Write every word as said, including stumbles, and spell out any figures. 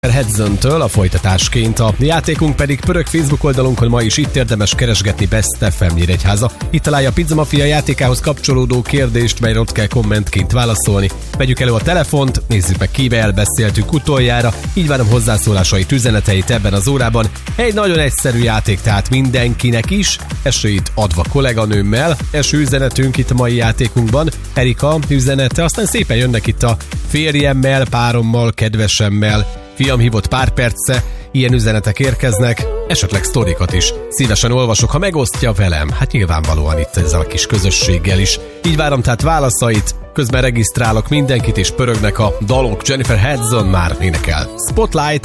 Hudson-től a folytatásként. A játékunk pedig pörög Facebook oldalunkon ma is, itt érdemes keresgetni Best ef em Nyíregyháza. Itt találja a Pizza Mafia játékához kapcsolódó kérdést, melyre ott kell kommentként válaszolni. Vegyük elő a telefont, nézzük meg, kivel beszéltünk utoljára, így várom hozzászólásait, üzeneteit ebben az órában. Egy nagyon egyszerű játék, tehát mindenkinek is, esélyt adva kolléganőmmel. Első üzenetünk itt a mai játékunkban, Erika üzenete, aztán szépen jönnek itt a férjemmel, párommal, kedvesemmel, fiam hívott pár perce, ilyen üzenetek érkeznek, esetleg sztorikat is szívesen olvasok, ha megosztja velem, hát nyilvánvalóan itt ezzel a kis közösséggel is. Így várom tehát válaszait, közben regisztrálok mindenkit, és pörögnek a dalok. Jennifer Hudson már énekel Spotlight.